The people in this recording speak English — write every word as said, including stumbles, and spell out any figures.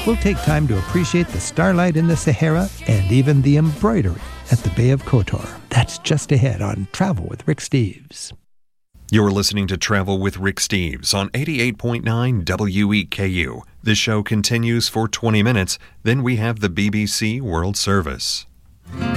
we'll take time to appreciate the starlight in the Sahara and even the embroidery at the Bay of Kotor. That's just ahead on Travel with Rick Steves. You're listening to Travel with Rick Steves on eighty-eight point nine W E K U. The show continues for twenty minutes, then we have the B B C World Service.